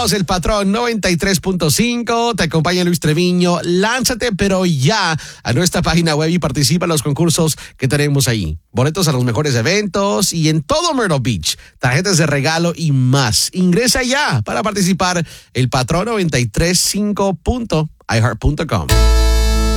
Somos el Patrón 93.5. Te acompaña Luis Treviño. Lánzate, pero ya, a nuestra página web y participa en los concursos que tenemos ahí. Boletos a los mejores eventos y en todo Myrtle Beach. Tarjetas de regalo y más. Ingresa ya para participar el Patrón 93.5.iheart.com.